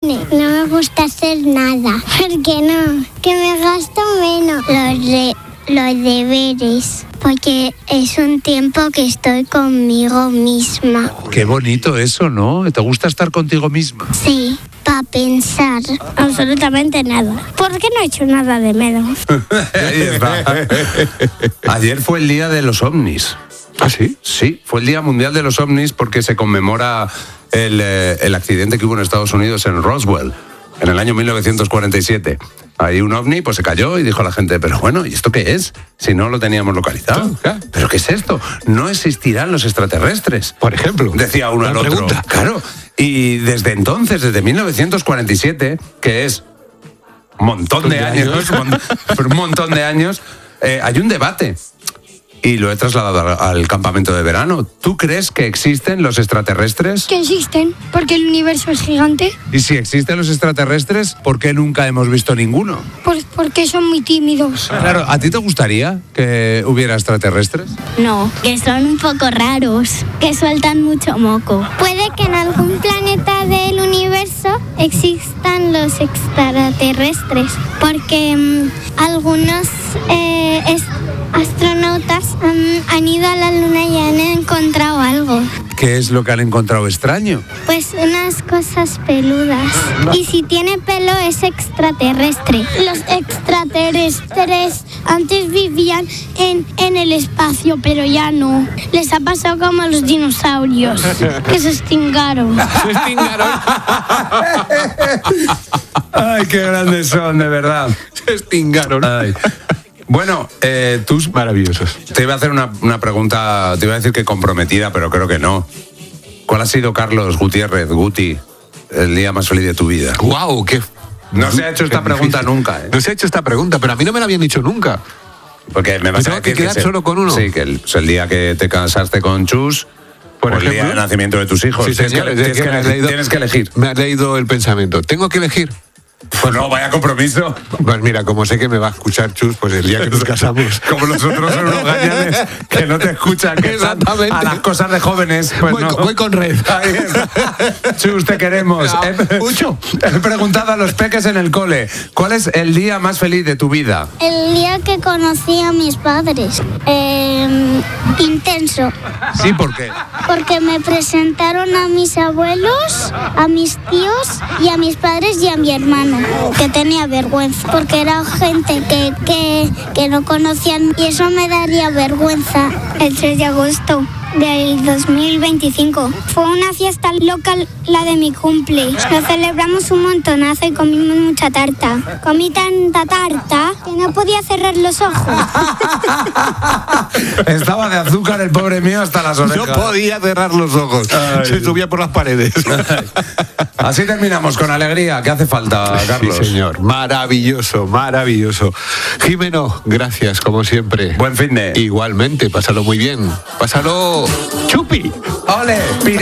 No me gusta hacer nada. ¿Por qué no? Que me gasto menos los deberes. Porque es un tiempo que estoy conmigo misma. Qué bonito eso, ¿no? ¿Te gusta estar contigo misma? Sí, para pensar. Absolutamente nada. ¿Por qué no he hecho nada de menos? Ahí está. Ayer fue el día de los ovnis. ¿Ah, sí? Sí, fue el Día Mundial de los OVNIs porque se conmemora el accidente que hubo en Estados Unidos en Roswell, en el año 1947. Ahí un ovni pues se cayó y dijo a la gente, pero bueno, ¿y esto qué es? Si no lo teníamos localizado. ¿Pero qué es esto? No existirán los extraterrestres. Por ejemplo. Decía uno al otro. Pregunta. Claro. Y desde entonces, desde 1947, que es un montón de años, un montón de años, hay un debate. Y lo he trasladado al campamento de verano. ¿Tú crees que existen los extraterrestres? Que existen, porque el universo es gigante. Y si existen los extraterrestres, ¿por qué nunca hemos visto ninguno? Pues porque son muy tímidos. Claro, ¿a ti te gustaría que hubiera extraterrestres? No, que son un poco raros, que sueltan mucho moco. Puede que en algún planeta del universo existan los extraterrestres, porque algunos astronautas han ido a la luna y han encontrado algo. ¿Qué es lo que han encontrado extraño? Pues unas cosas peludas. Y si tiene pelo es extraterrestre. Los extraterrestres antes vivían en el espacio, pero ya no. Les ha pasado como a los dinosaurios, que se extinguieron. ¿Se extinguieron? Ay, qué grandes son, de verdad. Se extinguieron. Ay. Bueno, tú... Maravillosos. Te iba a hacer una pregunta, te iba a decir que comprometida, pero creo que no. ¿Cuál ha sido, Carlos Gutiérrez, Guti, el día más feliz de tu vida? ¡Guau! ¡Qué! No se ha hecho esta pregunta nunca, ¿eh? No se ha hecho esta pregunta, pero a mí no me la habían dicho nunca. Porque me vas a tengo que decir quedar solo con uno. Sí, que el día que te casaste con Chus, Por o el día ejemplo. del nacimiento de tus hijos. Sí, señor, tienes que elegir. Me has leído el pensamiento. ¿Tengo que elegir? Pues no, vaya compromiso. Pues mira, como sé que me va a escuchar Chus, pues el día que nos casamos. Como los otros son unos gañanes que no te escuchan, que están Exactamente. a las cosas de jóvenes. Pues Voy con red. Ahí está. Chus, te queremos. Mucho. He preguntado a los peques en el cole, ¿cuál es el día más feliz de tu vida? El día que conocí a mis padres. Intenso. Sí, ¿por qué? Porque me presentaron a mis abuelos, a mis tíos y a mis padres y a mi hermano, que tenía vergüenza, porque era gente que no conocían y eso me daría vergüenza. El 3 de agosto del 2025 fue una fiesta local, la de mi cumple. Lo celebramos un montonazo y comimos mucha tarta. Comí tanta tarta que no podía cerrar los ojos. Estaba de azúcar el pobre mío hasta las orejas. No podía cerrar los ojos. Ay. Se subía por las paredes. Así terminamos, con alegría. ¿Qué hace falta, Carlos? Sí, señor. Maravilloso, maravilloso. Jimeno, gracias, como siempre. Buen fin de... Igualmente, pásalo muy bien. Pásalo chupi. ¡Ole!